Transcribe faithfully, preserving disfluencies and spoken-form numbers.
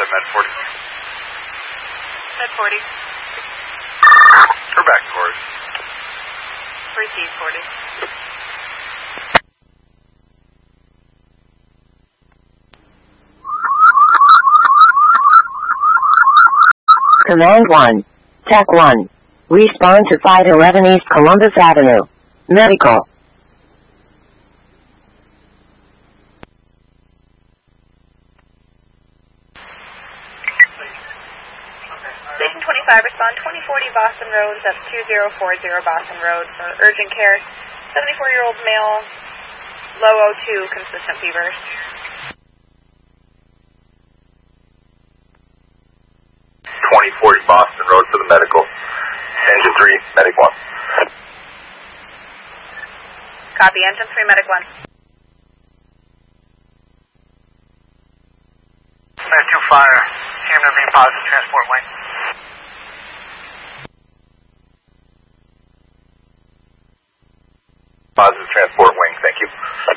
Med forty. Med forty. We're back to forty. Receive forty. Command one. Tech one. Respond to five eleven East Columbus Avenue. Medical. Station twenty-five, respond twenty forty Boston Road, that's two zero four zero Boston Road for urgent care. seventy-four-year-old male, low O two, consistent fever. twenty forty Boston Road for the medical. Engine three, medic one. Copy, engine three, medic one. Med two fire, C M W positive, transport wing. Positive transport wing, thank you.